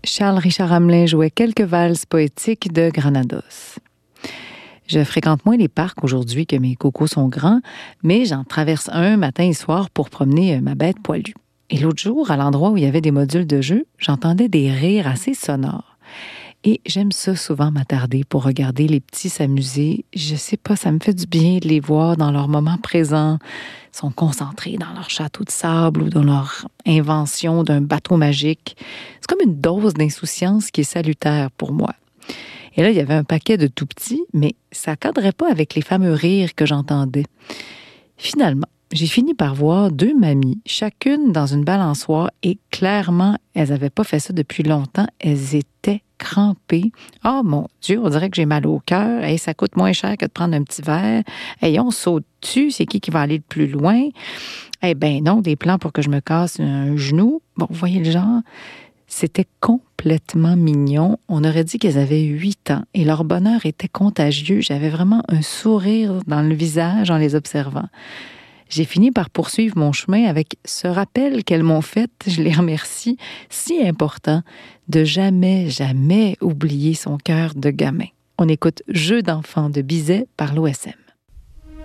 Charles Richard Hamelin jouait quelques valses poétiques de Granados. Je fréquente moins les parcs aujourd'hui que mes cocos sont grands, mais j'en traverse un matin et soir pour promener ma bête poilue. Et l'autre jour, à l'endroit où il y avait des modules de jeu, j'entendais des rires assez sonores. Et j'aime ça souvent m'attarder pour regarder les petits s'amuser. Je sais pas, ça me fait du bien de les voir dans leur moment présent. Ils sont concentrés dans leur château de sable ou dans leur invention d'un bateau magique. C'est comme une dose d'insouciance qui est salutaire pour moi. Et là, il y avait un paquet de tout petits, mais ça cadrait pas avec les fameux rires que j'entendais. Finalement, j'ai fini par voir deux mamies, chacune dans une balançoire, et clairement, elles n'avaient pas fait ça depuis longtemps. Elles étaient crampées. Oh mon Dieu, on dirait que j'ai mal au cœur. Hey, ça coûte moins cher que de prendre un petit verre. Hey, on saute dessus, c'est qui va aller le plus loin? Eh ben non, des plans pour que je me casse un genou. Bon, vous voyez le genre? C'était complètement mignon. On aurait dit qu'elles avaient 8 ans et leur bonheur était contagieux. J'avais vraiment un sourire dans le visage en les observant. J'ai fini par poursuivre mon chemin avec ce rappel qu'elles m'ont fait, je les remercie, si important, de jamais, jamais oublier son cœur de gamin. On écoute Jeux d'enfants de Bizet par l'OSM.